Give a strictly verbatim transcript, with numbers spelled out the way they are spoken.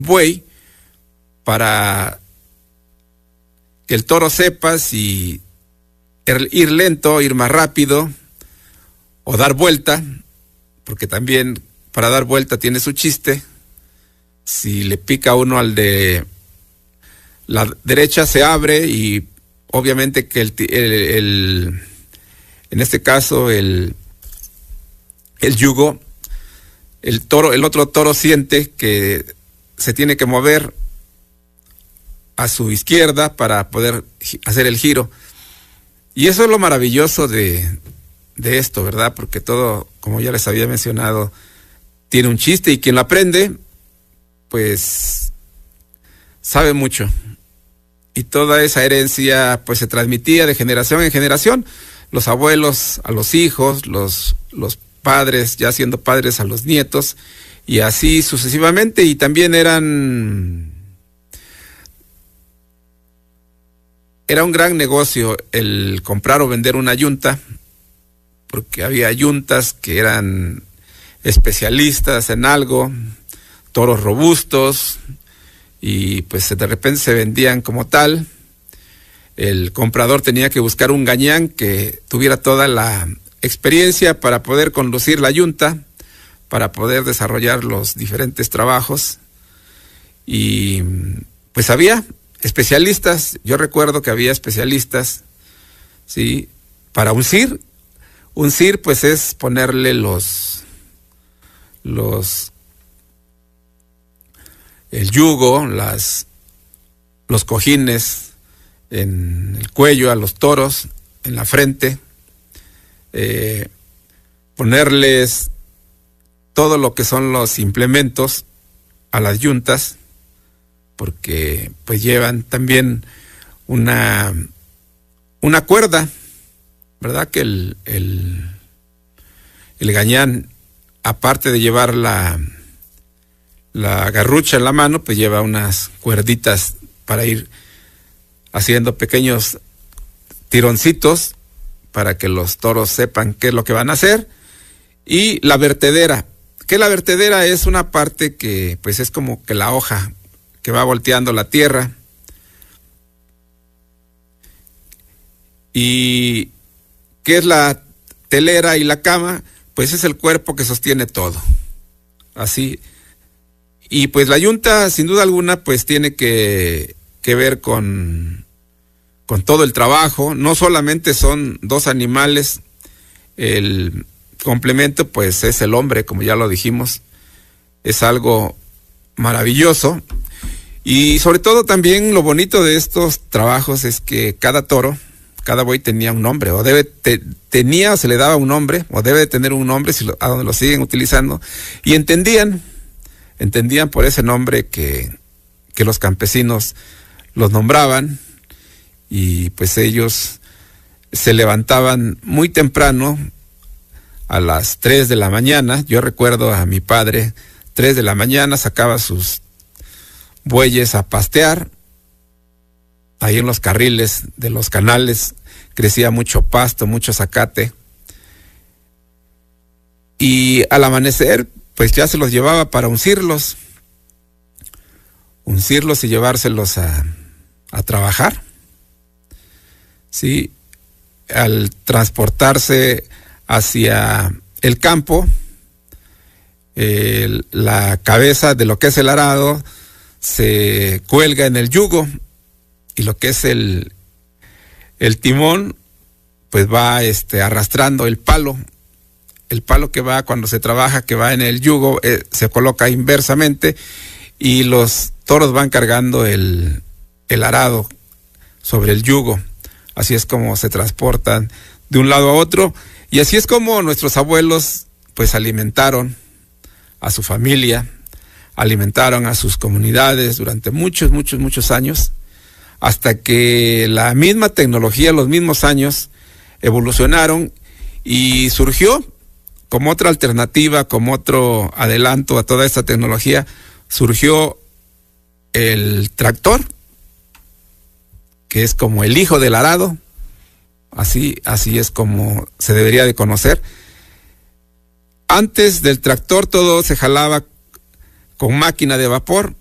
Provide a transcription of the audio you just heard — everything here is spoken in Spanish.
buey para que el toro sepa si ir lento, ir más rápido o dar vuelta, porque también para dar vuelta tiene su chiste. Si le pica uno al de la derecha se abre y obviamente que el, el, el en este caso el el yugo, el toro, el otro toro siente que se tiene que mover a su izquierda para poder hacer el giro. Y eso es lo maravilloso de, de esto, ¿verdad? Porque todo, como ya les había mencionado, tiene un chiste y quien lo aprende, pues, sabe mucho. Y toda esa herencia, pues, se transmitía de generación en generación. Los abuelos a los hijos, los, los padres, ya siendo padres a los nietos, y así sucesivamente. Y también eran... Era un gran negocio el comprar o vender una yunta, porque había yuntas que eran especialistas en algo, toros robustos, y pues de repente se vendían como tal. El comprador tenía que buscar un gañán que tuviera toda la experiencia para poder conducir la yunta, para poder desarrollar los diferentes trabajos. Y pues había especialistas, yo recuerdo que había especialistas, ¿sí? Para uncir. Uncir pues es ponerle los, los, el yugo, las, los cojines en el cuello a los toros, en la frente, eh, ponerles todo lo que son los implementos a las yuntas, porque pues llevan también una, una cuerda, ¿verdad? Que el, el, el gañán, aparte de llevar la, la garrucha en la mano, pues lleva unas cuerditas para ir haciendo pequeños tironcitos para que los toros sepan qué es lo que van a hacer. Y la vertedera, que la vertedera es una parte que pues es como que la hoja que va volteando la tierra. ¿Y qué es la telera y la cama? Pues es el cuerpo que sostiene todo. Así. Y pues la yunta, sin duda alguna, pues tiene que, que ver con, con todo el trabajo. No solamente son dos animales, el complemento pues es el hombre, como ya lo dijimos. Es algo maravilloso. Y sobre todo también lo bonito de estos trabajos es que cada toro, cada buey tenía un nombre, o debe, te, tenía o se le daba un nombre, o debe de tener un nombre, si lo, a donde lo siguen utilizando, y entendían, entendían por ese nombre que, que los campesinos los nombraban, y pues ellos se levantaban muy temprano, a las tres de la mañana. Yo recuerdo a mi padre, tres de la mañana, sacaba sus bueyes a pastear. Ahí en los carriles de los canales crecía mucho pasto, mucho zacate. Y al amanecer, pues ya se los llevaba para uncirlos. Uncirlos y llevárselos a, a trabajar. Sí, al transportarse hacia el campo, el, la cabeza de lo que es el arado se cuelga en el yugo, y lo que es el, el timón, pues va este, arrastrando el palo. El palo que va cuando se trabaja, que va en el yugo, eh, se coloca inversamente, y los toros van cargando el, el arado sobre el yugo. Así es como se transportan de un lado a otro, y así es como nuestros abuelos pues alimentaron a su familia, alimentaron a sus comunidades durante muchos, muchos, muchos años, hasta que la misma tecnología, los mismos años, evolucionaron y surgió como otra alternativa, como otro adelanto a toda esta tecnología, surgió el tractor, que es como el hijo del arado. Así, así es como se debería de conocer. Antes del tractor todo se jalaba con máquina de vapor,